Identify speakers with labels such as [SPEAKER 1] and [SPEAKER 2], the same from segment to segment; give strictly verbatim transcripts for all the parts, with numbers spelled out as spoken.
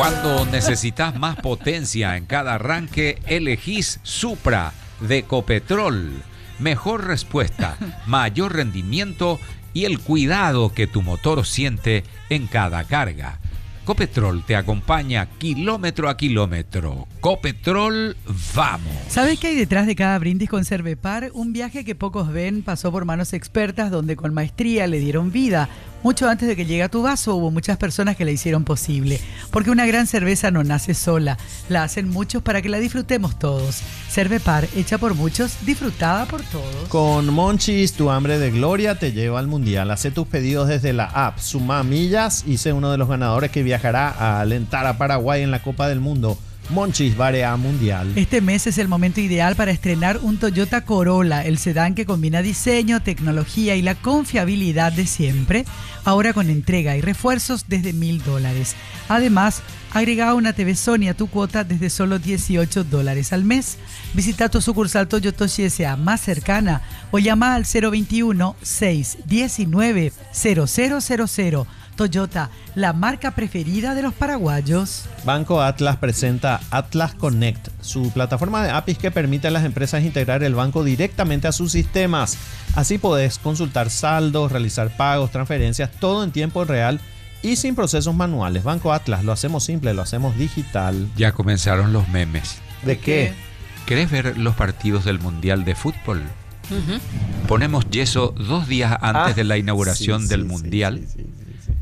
[SPEAKER 1] Cuando necesitas más potencia en cada arranque, elegís Supra de Ecopetrol. Mejor respuesta, mayor rendimiento y el cuidado que tu motor siente en cada carga. Ecopetrol te acompaña kilómetro a kilómetro. Ecopetrol, vamos.
[SPEAKER 2] ¿Sabes qué hay detrás de cada brindis con Cervepar? Un viaje que pocos ven pasó por manos expertas donde con maestría le dieron vida. Mucho antes de que llegue a tu vaso hubo muchas personas que la hicieron posible. Porque una gran cerveza no nace sola. La hacen muchos para que la disfrutemos todos. Cervepar, hecha por muchos, disfrutada por todos.
[SPEAKER 3] Con Monchis, tu hambre de gloria te lleva al mundial. Hace tus pedidos desde la app. Suma millas y sé uno de los ganadores que viajará a alentar a Paraguay en la Copa del Mundo. Monchis Barea Mundial.
[SPEAKER 2] Este mes es el momento ideal para estrenar un Toyota Corolla, el sedán que combina diseño, tecnología y la confiabilidad de siempre, ahora con entrega y refuerzos desde mil dólares. Además, agrega una T V Sony a tu cuota desde solo dieciocho dólares al mes. Visita tu sucursal Toyotoshi S A más cercana o llama al cero veintiuno, seiscientos diecinueve, cero cero cero cero. Toyota, la marca preferida de los paraguayos.
[SPEAKER 3] Banco Atlas presenta Atlas Connect, su plataforma de A P Is que permite a las empresas integrar el banco directamente a sus sistemas. Así podés consultar saldos, realizar pagos, transferencias, todo en tiempo real y sin procesos manuales. Banco Atlas, lo hacemos simple, lo hacemos digital.
[SPEAKER 1] Ya comenzaron los memes.
[SPEAKER 3] ¿De qué?
[SPEAKER 1] ¿Querés ver los partidos del Mundial de Fútbol? Uh-huh. Ponemos yeso dos días antes ah, de la inauguración sí, del sí, Mundial. Sí, sí, sí.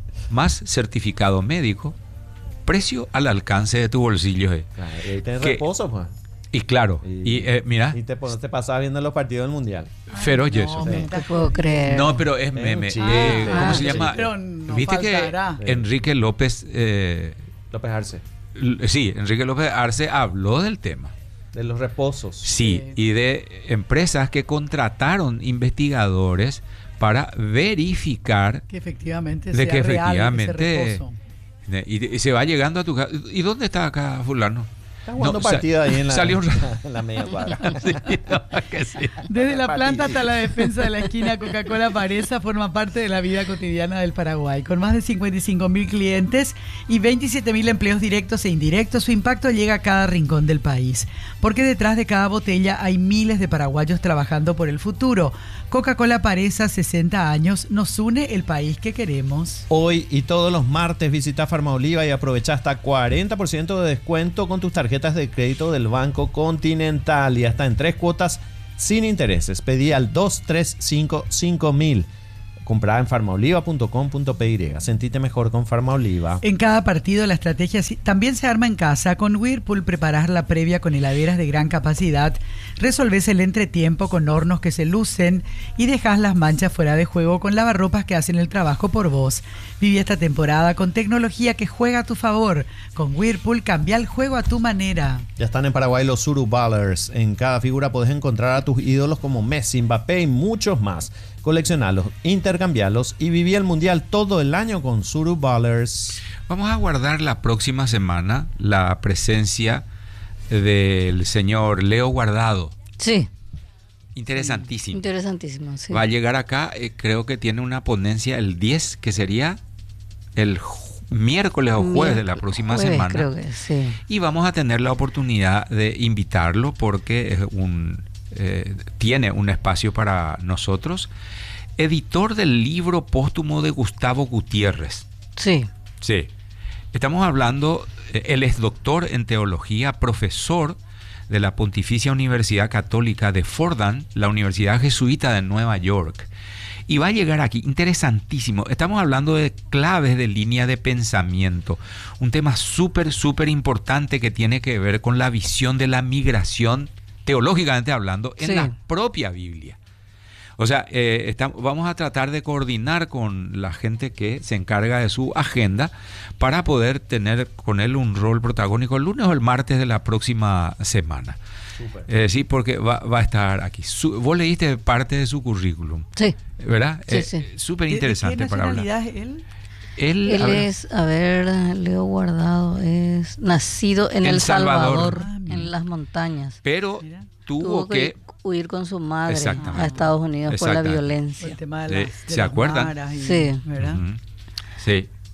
[SPEAKER 1] Más certificado médico, precio al alcance de tu bolsillo. Eh.
[SPEAKER 3] Claro, y tenés que, reposo, pues.
[SPEAKER 1] Y claro, y, y eh, mira.
[SPEAKER 3] Y te, te pasabas viendo los partidos del Mundial.
[SPEAKER 1] Feroz yeso.
[SPEAKER 4] No, no te puedo creer.
[SPEAKER 1] No, pero es meme. Es eh, ¿Cómo ah, se llama?
[SPEAKER 2] No
[SPEAKER 1] ¿Viste
[SPEAKER 2] faltará.
[SPEAKER 1] que Enrique López... Eh,
[SPEAKER 3] López Arce.
[SPEAKER 1] Sí, Enrique López Arce habló del tema.
[SPEAKER 3] De los reposos.
[SPEAKER 1] Sí, sí, y de empresas que contrataron investigadores para verificar
[SPEAKER 2] que efectivamente
[SPEAKER 1] de
[SPEAKER 2] sea
[SPEAKER 1] que
[SPEAKER 2] real
[SPEAKER 1] efectivamente
[SPEAKER 2] ese reposo.
[SPEAKER 1] Y, y se va llegando a tu casa. ¿Y dónde está acá fulano?
[SPEAKER 3] Está jugando no, partida ahí en la,
[SPEAKER 1] salió un...
[SPEAKER 3] en la media cuadra.
[SPEAKER 1] Sí, no, que sí.
[SPEAKER 2] Desde la planta hasta la defensa de la esquina, Coca-Cola Paresa forma parte de la vida cotidiana del Paraguay. Con más de cincuenta y cinco mil clientes y veintisiete mil empleos directos e indirectos, su impacto llega a cada rincón del país. Porque detrás de cada botella hay miles de paraguayos trabajando por el futuro. Coca-Cola Paresa, sesenta años, nos une el país que queremos.
[SPEAKER 3] Hoy y todos los martes visita Farmaoliva y aprovecha hasta cuarenta por ciento de descuento con tus tarjetas de crédito del Banco Continental y hasta en tres cuotas sin intereses. Pedí al dos tres cinco cinco mil. Comprá en farmaoliva punto com punto p y. Sentite mejor con Farmaoliva.
[SPEAKER 2] En cada partido la estrategia también se arma en casa. Con Whirlpool preparás la previa con heladeras de gran capacidad, resolvés el entretiempo con hornos que se lucen y dejás las manchas fuera de juego con lavarropas que hacen el trabajo por vos. Viví esta temporada con tecnología que juega a tu favor. Con Whirlpool cambia el juego a tu manera.
[SPEAKER 3] Ya están en Paraguay los Suru Ballers. En cada figura podés encontrar a tus ídolos como Messi, Mbappé y muchos más. Coleccionalos, intercambialos y viví el mundial todo el año con Suru Ballers.
[SPEAKER 1] Vamos a guardar la próxima semana la presencia del señor Leo Guardado.
[SPEAKER 4] Sí.
[SPEAKER 1] Interesantísimo.
[SPEAKER 4] Interesantísimo, sí.
[SPEAKER 1] Va a llegar acá, eh, creo que tiene una ponencia el diez, que sería el miércoles o jueves de la próxima
[SPEAKER 4] jueves,
[SPEAKER 1] semana.
[SPEAKER 4] Creo que sí.
[SPEAKER 1] Y vamos a tener la oportunidad de invitarlo porque es un... Eh, tiene un espacio para nosotros, editor del libro póstumo de Gustavo Gutiérrez.
[SPEAKER 4] Sí.
[SPEAKER 1] Sí. Estamos hablando, eh, él es doctor en teología, profesor de la Pontificia Universidad Católica de Fordham, la Universidad Jesuita de Nueva York. Y va a llegar aquí, interesantísimo. Estamos hablando de claves de línea de pensamiento. Un tema súper, súper importante que tiene que ver con la visión de la migración, teológicamente hablando, en sí. la propia Biblia. O sea, eh, estamos, vamos a tratar de coordinar con la gente que se encarga de su agenda para poder tener con él un rol protagónico el lunes o el martes de la próxima semana. Eh, sí, porque va, va a estar aquí. Su, vos leíste parte de su currículum.
[SPEAKER 4] Sí.
[SPEAKER 1] ¿Verdad?
[SPEAKER 4] Sí,
[SPEAKER 1] eh,
[SPEAKER 4] sí.
[SPEAKER 1] Súper interesante para hablar.
[SPEAKER 2] ¿Qué nacionalidad es él?
[SPEAKER 1] Él,
[SPEAKER 4] él
[SPEAKER 1] a ver,
[SPEAKER 4] es, a ver, Leo Guardado es nacido en El, el Salvador, Salvador ah, en las montañas.
[SPEAKER 1] Pero
[SPEAKER 2] mira.
[SPEAKER 1] tuvo,
[SPEAKER 4] tuvo que,
[SPEAKER 1] que
[SPEAKER 4] huir con su madre a Estados Unidos por la violencia.
[SPEAKER 2] Por el tema de las,
[SPEAKER 1] ¿Se,
[SPEAKER 2] de
[SPEAKER 1] ¿se
[SPEAKER 2] las
[SPEAKER 1] acuerdan?
[SPEAKER 2] maras y,
[SPEAKER 4] sí.
[SPEAKER 2] ¿verdad?
[SPEAKER 1] Uh-huh. Sí.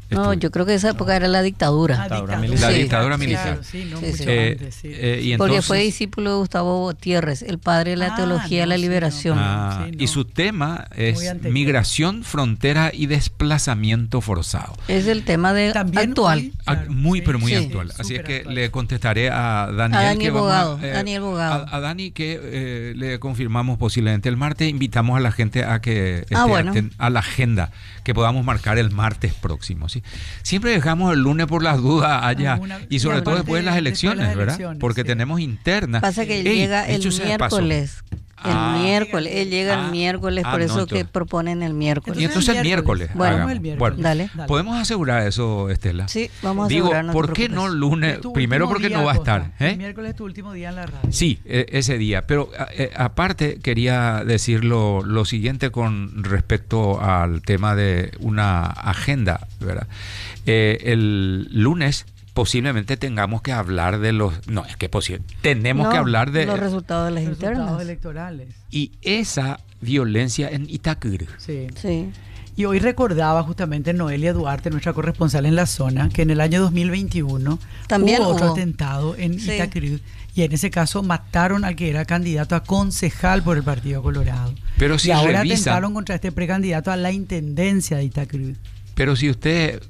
[SPEAKER 4] No, yo creo que esa época no. era la dictadura.
[SPEAKER 2] Ah,
[SPEAKER 3] dictadura
[SPEAKER 2] dictadura.
[SPEAKER 1] La
[SPEAKER 3] sí.
[SPEAKER 1] dictadura
[SPEAKER 2] Sí,
[SPEAKER 1] militar.
[SPEAKER 2] claro, sí, no,
[SPEAKER 4] Sí,
[SPEAKER 2] mucho
[SPEAKER 4] sí.
[SPEAKER 1] Eh,
[SPEAKER 2] antes, sí.
[SPEAKER 1] eh, y
[SPEAKER 4] Porque
[SPEAKER 1] entonces,
[SPEAKER 4] fue discípulo de Gustavo Gutiérrez, el padre de la
[SPEAKER 2] Ah,
[SPEAKER 4] teología de
[SPEAKER 2] no,
[SPEAKER 4] la
[SPEAKER 2] sí,
[SPEAKER 4] liberación.
[SPEAKER 2] no.
[SPEAKER 1] ah,
[SPEAKER 2] Sí, no.
[SPEAKER 1] y su tema
[SPEAKER 2] Muy
[SPEAKER 1] es
[SPEAKER 2] anterior.
[SPEAKER 1] migración, frontera y desplazamiento forzado.
[SPEAKER 4] Es el tema de
[SPEAKER 2] También
[SPEAKER 4] actual.
[SPEAKER 2] hoy,
[SPEAKER 1] Ah,
[SPEAKER 2] claro,
[SPEAKER 1] muy,
[SPEAKER 2] sí,
[SPEAKER 1] pero muy
[SPEAKER 4] sí,
[SPEAKER 1] actual.
[SPEAKER 2] sí,
[SPEAKER 1] Así es
[SPEAKER 2] súper
[SPEAKER 1] que
[SPEAKER 2] actual.
[SPEAKER 1] le contestaré a Daniel.
[SPEAKER 4] A Dani
[SPEAKER 1] que vamos
[SPEAKER 4] Bogado,
[SPEAKER 1] a, eh,
[SPEAKER 4] Daniel Bogado.
[SPEAKER 1] A, a Dani que eh, le confirmamos posiblemente el martes. Invitamos a la gente a que
[SPEAKER 4] Ah,
[SPEAKER 1] esté
[SPEAKER 4] bueno.
[SPEAKER 1] aten- a la agenda que podamos marcar el martes próximo. ¿sí? Siempre dejamos el lunes por las dudas allá.
[SPEAKER 2] Alguna-
[SPEAKER 1] y sobre
[SPEAKER 2] y
[SPEAKER 1] todo
[SPEAKER 2] aparte,
[SPEAKER 1] después de las
[SPEAKER 2] después de
[SPEAKER 1] elecciones,
[SPEAKER 2] las
[SPEAKER 1] ¿verdad?
[SPEAKER 2] elecciones,
[SPEAKER 1] Porque
[SPEAKER 2] sí.
[SPEAKER 1] tenemos internas.
[SPEAKER 4] Pasa que él
[SPEAKER 1] Ey,
[SPEAKER 4] llega el
[SPEAKER 1] dicho sea de paso.
[SPEAKER 4] miércoles. El
[SPEAKER 1] Ah.
[SPEAKER 4] miércoles, él llega
[SPEAKER 1] Ah.
[SPEAKER 4] el miércoles,
[SPEAKER 1] Ah,
[SPEAKER 4] por
[SPEAKER 1] no,
[SPEAKER 4] eso
[SPEAKER 1] entonces.
[SPEAKER 4] que proponen el miércoles.
[SPEAKER 1] Y entonces el miércoles.
[SPEAKER 4] Bueno,
[SPEAKER 1] hagamos.
[SPEAKER 2] el miércoles.
[SPEAKER 1] Bueno,
[SPEAKER 4] Dale.
[SPEAKER 1] ¿podemos asegurar eso, Estela?
[SPEAKER 4] Sí, vamos a
[SPEAKER 1] Digo,
[SPEAKER 4] asegurar, no te
[SPEAKER 1] ¿por qué no
[SPEAKER 4] preocupes.
[SPEAKER 1] lunes?
[SPEAKER 2] Es tu
[SPEAKER 1] Primero
[SPEAKER 2] último
[SPEAKER 1] porque
[SPEAKER 2] día,
[SPEAKER 1] no va a
[SPEAKER 2] Costa.
[SPEAKER 1] estar. ¿eh?
[SPEAKER 2] El miércoles es tu último día en la radio.
[SPEAKER 1] Sí, e- ese día. Pero a- eh, aparte quería decir lo, lo siguiente con respecto al tema de una agenda, ¿verdad? Eh, el lunes posiblemente tengamos que hablar de los... No, es que posible. Tenemos
[SPEAKER 4] No,
[SPEAKER 1] que hablar de...
[SPEAKER 4] los resultados de las
[SPEAKER 2] Resultados
[SPEAKER 4] internas.
[SPEAKER 2] electorales.
[SPEAKER 1] Y esa violencia en Itacur.
[SPEAKER 2] Sí.
[SPEAKER 4] Sí.
[SPEAKER 2] Y hoy recordaba justamente Noelia Duarte, nuestra corresponsal en la zona, que en el año dos mil veintiuno
[SPEAKER 4] También
[SPEAKER 2] hubo otro
[SPEAKER 4] hubo.
[SPEAKER 2] atentado en
[SPEAKER 4] Sí.
[SPEAKER 2] Itacurú, y en ese caso mataron al que era candidato a concejal por el Partido Colorado.
[SPEAKER 1] Pero si
[SPEAKER 2] y ahora
[SPEAKER 1] revisan-
[SPEAKER 2] atentaron contra este precandidato a la intendencia de Itacurú.
[SPEAKER 1] Pero si usted...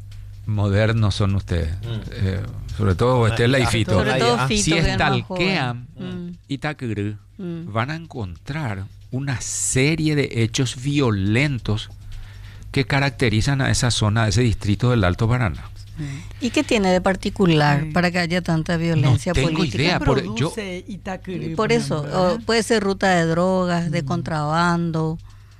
[SPEAKER 1] Modernos son ustedes. Eh, sobre todo Estela y Fito.
[SPEAKER 4] Sobre todo
[SPEAKER 3] Ah,
[SPEAKER 4] Fito,
[SPEAKER 1] Si
[SPEAKER 4] que es el más
[SPEAKER 1] estalquean
[SPEAKER 4] joven. Mm.
[SPEAKER 1] Itacurú,
[SPEAKER 4] Mm.
[SPEAKER 1] van a encontrar una serie de hechos violentos que caracterizan a esa zona, a ese distrito del Alto Paraná.
[SPEAKER 4] ¿Y qué tiene de particular
[SPEAKER 2] Ay.
[SPEAKER 4] para que haya tanta violencia
[SPEAKER 1] No tengo
[SPEAKER 4] política?
[SPEAKER 1] idea.
[SPEAKER 2] ¿Qué
[SPEAKER 1] por-
[SPEAKER 2] produce Itacurú,
[SPEAKER 4] Por eso,
[SPEAKER 2] ejemplo,
[SPEAKER 4] o
[SPEAKER 2] verdad?
[SPEAKER 4] puede ser ruta de drogas, de contrabando.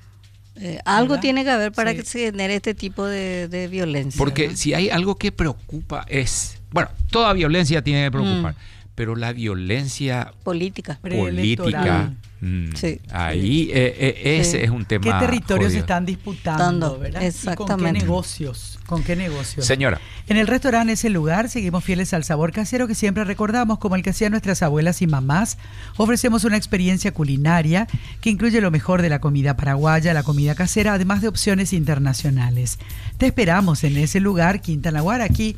[SPEAKER 4] Eh, algo
[SPEAKER 2] ¿Verdad?
[SPEAKER 4] tiene que haber para
[SPEAKER 2] Sí.
[SPEAKER 4] que se genere este tipo de, de violencia.
[SPEAKER 1] Porque
[SPEAKER 4] ¿no?
[SPEAKER 1] si hay algo que preocupa es, bueno, toda violencia tiene que preocupar,
[SPEAKER 4] Mm.
[SPEAKER 1] pero la violencia
[SPEAKER 4] Política.
[SPEAKER 1] política,
[SPEAKER 2] Preelectoral.
[SPEAKER 1] mm,
[SPEAKER 4] Sí.
[SPEAKER 1] ahí eh, eh, ese
[SPEAKER 4] Sí.
[SPEAKER 1] es un tema.
[SPEAKER 2] ¿Qué territorios se
[SPEAKER 1] jodido.
[SPEAKER 2] están disputando?
[SPEAKER 4] Dando,
[SPEAKER 2] ¿verdad? ¿Y con qué
[SPEAKER 4] exactamente.
[SPEAKER 2] negocios? ¿Con qué negocios?
[SPEAKER 1] Señora,
[SPEAKER 2] En el restaurante Ese Lugar seguimos fieles al sabor casero que siempre recordamos como el que hacían nuestras abuelas y mamás. Ofrecemos una experiencia culinaria que incluye lo mejor de la comida paraguaya, la comida casera, además de opciones internacionales. Te esperamos en Ese Lugar, Quintana Roo, aquí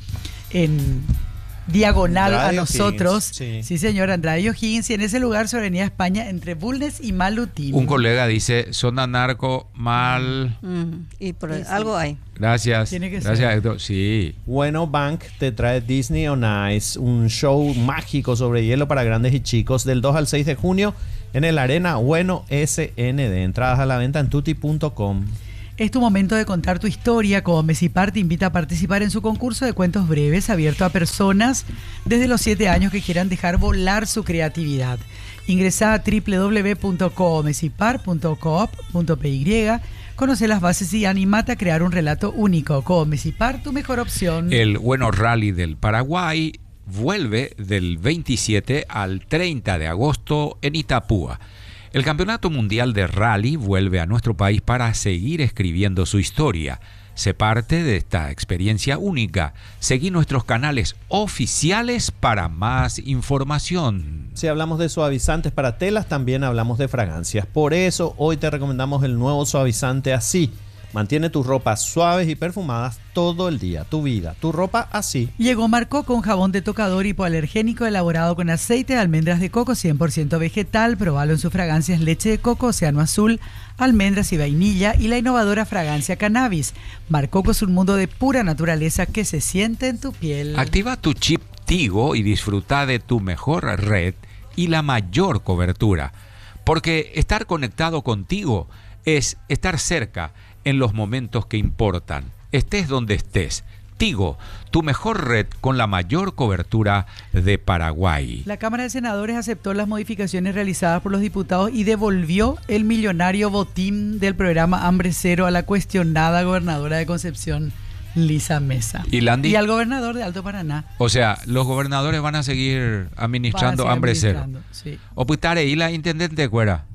[SPEAKER 2] en diagonal
[SPEAKER 3] Andrade
[SPEAKER 2] a nosotros.
[SPEAKER 3] O'Higgins, sí.
[SPEAKER 2] Sí, señor, Andrade O'Higgins, y en ese lugar sobre Avenida España entre Bulnes y Malutín.
[SPEAKER 1] un colega dice, zona narco, mal.
[SPEAKER 4] Mm, y por
[SPEAKER 2] Sí, sí.
[SPEAKER 4] algo hay.
[SPEAKER 1] Gracias.
[SPEAKER 2] Tiene que
[SPEAKER 1] Gracias,
[SPEAKER 2] ser.
[SPEAKER 1] Héctor. Sí.
[SPEAKER 3] Bueno, Bank te trae Disney on Ice, un show mágico sobre hielo para grandes y chicos del dos al seis de junio en el Arena Bueno S N D. Entradas a la venta en tutti punto com.
[SPEAKER 2] Es tu momento de contar tu historia. Como Mesipar te invita a participar en su concurso de cuentos breves abierto a personas desde los siete años que quieran dejar volar su creatividad. Ingresa a doble u doble u doble u punto comesipar punto coop punto p y, conoce las bases y animate a crear un relato único. Comesipar, tu mejor opción.
[SPEAKER 1] El Bueno Rally del Paraguay vuelve del veintisiete al treinta de agosto en Itapúa. El Campeonato Mundial de Rally vuelve a nuestro país para seguir escribiendo su historia. Sé parte de esta experiencia única. Seguí nuestros canales oficiales para más información.
[SPEAKER 3] Si hablamos de suavizantes para telas, también hablamos de fragancias. Por eso hoy te recomendamos el nuevo suavizante Así. Mantiene tus ropas suaves y perfumadas todo el día. Tu vida, tu ropa así.
[SPEAKER 2] Llegó Marco con jabón de tocador hipoalergénico elaborado con aceite de almendras de coco cien por ciento vegetal. Probalo en sus fragancias leche de coco, océano azul, almendras y vainilla y la innovadora fragancia cannabis. Marcoco es un mundo de pura naturaleza que se siente en tu piel.
[SPEAKER 1] Activa tu chip Tigo y disfruta de tu mejor red y la mayor cobertura. Porque estar conectado contigo es estar cerca en los momentos que importan. Estés donde estés. Tigo, tu mejor red con la mayor cobertura de Paraguay.
[SPEAKER 2] La Cámara de Senadores aceptó las modificaciones realizadas por los diputados y devolvió el millonario botín del programa Hambre Cero a la cuestionada gobernadora de Concepción, Lisa Mesa.
[SPEAKER 1] ¿Y Landy?
[SPEAKER 2] Y al gobernador de Alto Paraná.
[SPEAKER 1] O sea, los gobernadores van a seguir administrando
[SPEAKER 2] Van a seguir
[SPEAKER 1] Hambre Cero.
[SPEAKER 2] administrando, sí.
[SPEAKER 1] O putare, y la intendente de Cuera.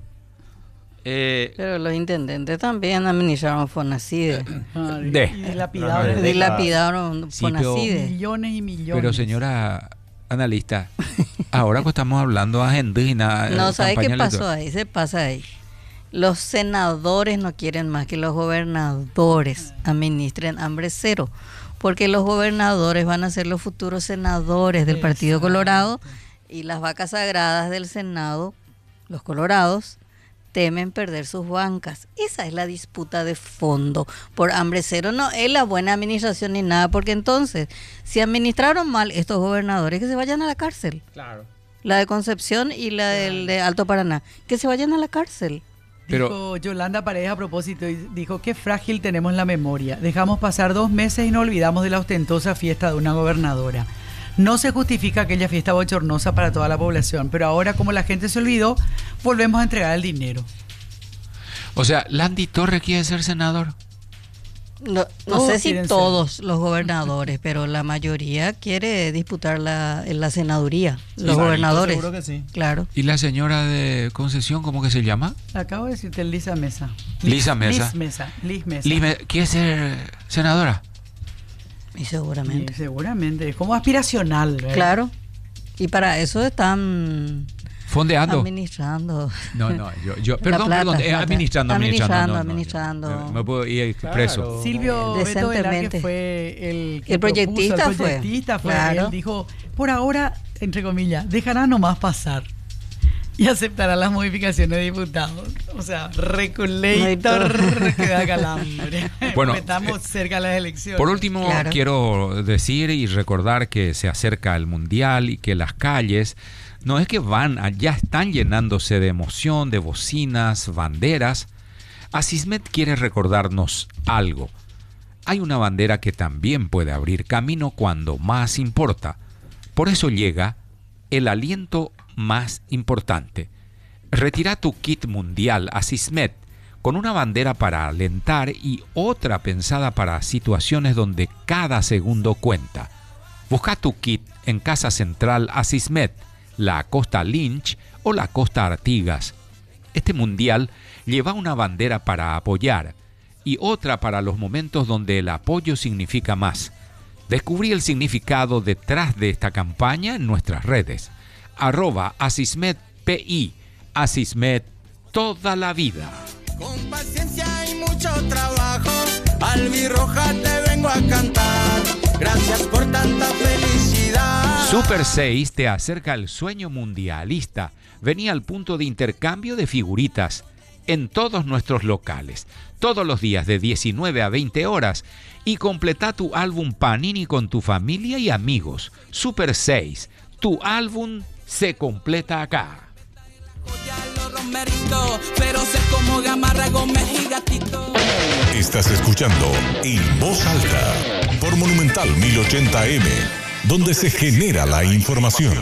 [SPEAKER 1] Eh,
[SPEAKER 4] Pero los intendentes también administraron Fonacide.
[SPEAKER 2] Ay,
[SPEAKER 1] De.
[SPEAKER 2] y dilapidaron,
[SPEAKER 3] No,
[SPEAKER 4] Dilapidaron
[SPEAKER 1] Sí, pero-
[SPEAKER 4] Fonacide.
[SPEAKER 2] millones y millones.
[SPEAKER 1] pero señora analista, ahora que estamos hablando argentina.
[SPEAKER 4] No, ¿sabes qué
[SPEAKER 1] campaña
[SPEAKER 4] pasó
[SPEAKER 1] electoral.
[SPEAKER 4] ahí? Se pasa ahí. Los senadores no quieren más que los gobernadores administren Hambre Cero. porque los gobernadores van a ser los futuros senadores del Partido Colorado y las vacas sagradas del Senado, los colorados, temen perder sus bancas. Esa es la disputa de fondo. Por hambre cero no es la buena administración ni nada, porque entonces, si administraron mal estos gobernadores, que se vayan a la cárcel.
[SPEAKER 3] Claro.
[SPEAKER 4] La de Concepción y la del de Alto Paraná, que se vayan a la cárcel.
[SPEAKER 2] Pero, dijo Yolanda Paredes a propósito, y dijo, qué frágil tenemos la memoria. Dejamos pasar dos meses y nos olvidamos de la ostentosa fiesta de una gobernadora. No se justifica aquella fiesta bochornosa para toda la población, pero ahora, como la gente se olvidó, volvemos a entregar el dinero.
[SPEAKER 1] O sea, ¿Landy Torres quiere ser senador?
[SPEAKER 4] No, no sé si todos ser. los gobernadores, pero la mayoría quiere disputar la, la senaduría, sí, los gobernadores.
[SPEAKER 3] Seguro que sí.
[SPEAKER 4] Claro.
[SPEAKER 1] ¿Y la señora de Concesión, cómo que se llama?
[SPEAKER 2] Acabo de decirte, Lisa Mesa.
[SPEAKER 1] Lisa Mesa.
[SPEAKER 2] Liz Mesa. Liz Mesa.
[SPEAKER 1] Liz Mesa. ¿Quiere ser senadora?
[SPEAKER 4] Y seguramente.
[SPEAKER 2] Y seguramente, es como aspiracional, ¿verdad?
[SPEAKER 4] Claro. Y para eso están
[SPEAKER 1] fondeando.
[SPEAKER 4] Administrando.
[SPEAKER 1] No, no, yo, yo perdón,
[SPEAKER 4] plata,
[SPEAKER 1] perdón, eh, administrando, administrando.
[SPEAKER 4] Administrando,
[SPEAKER 1] no, no,
[SPEAKER 4] administrando.
[SPEAKER 1] No, me, me puedo ir
[SPEAKER 3] claro.
[SPEAKER 1] preso.
[SPEAKER 2] Silvio Beto Velázquez fue el que
[SPEAKER 4] el proyectista,
[SPEAKER 2] propuso, el proyectista fue. fue
[SPEAKER 4] claro.
[SPEAKER 2] Él dijo, por ahora, entre comillas, dejará nomás pasar y aceptará las modificaciones de diputados. O sea, regulator que da calambre.
[SPEAKER 1] Bueno,
[SPEAKER 2] estamos eh, cerca de las elecciones.
[SPEAKER 1] Por último, claro. quiero decir y recordar que se acerca el Mundial y que las calles no es que van, ya están llenándose de emoción, de bocinas, banderas. Asismet quiere recordarnos algo. Hay una bandera que también puede abrir camino cuando más importa. Por eso llega el aliento más importante. Retira tu kit mundial Asismet con una bandera para alentar y otra pensada para situaciones donde cada segundo cuenta. Busca tu kit en Casa Central Asismet, la Costa Lynch o la Costa Artigas. Este mundial lleva una bandera para apoyar y otra para los momentos donde el apoyo significa más. Descubrí el significado detrás de esta campaña en nuestras redes. Arroba AsismetPI. Asismet toda la vida.
[SPEAKER 5] Con paciencia y mucho trabajo, albirroja te vengo a cantar. Gracias por tanta felicidad.
[SPEAKER 1] Super seis te acerca al sueño mundialista. Vení al punto de intercambio de figuritas en todos nuestros locales, todos los días de diecinueve a veinte horas, y completa tu álbum Panini con tu familia y amigos. Super seis, tu álbum se completa acá.
[SPEAKER 6] Estás escuchando En Voz Alta por Monumental mil ochenta eme, donde se genera la información.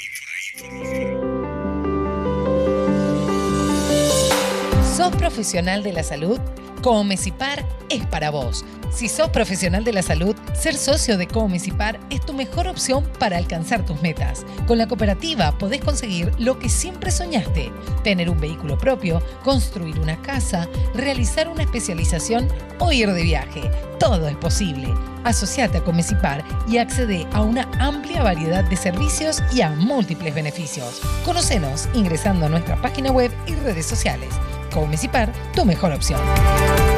[SPEAKER 7] ¿Sos profesional de la salud? Comecipar es para vos. Si sos profesional de la salud, ser socio de Comecipar es tu mejor opción para alcanzar tus metas. Con la cooperativa podés conseguir lo que siempre soñaste: tener un vehículo propio, construir una casa, realizar una especialización o ir de viaje. Todo es posible. Asociate a Comecipar y accede a una amplia variedad de servicios y a múltiples beneficios. Conocenos ingresando a nuestra página web y redes sociales. Comecipar, tu mejor opción.